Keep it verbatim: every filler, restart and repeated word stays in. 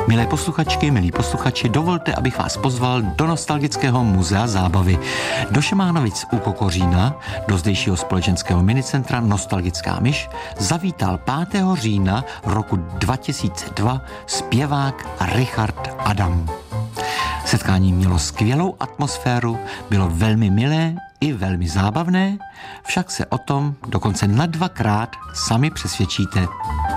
Milé posluchačky, milí posluchači, dovolte, abych vás pozval do nostalgického muzea zábavy. Do Šemánovic u Kokořína, do zdejšího společenského minicentra Nostalgická myš, zavítal pátého října roku dva tisíce dva zpěvák Richard Adam. Setkání mělo skvělou atmosféru, bylo velmi milé i velmi zábavné, však se o tom dokonce na dvakrát sami přesvědčíte.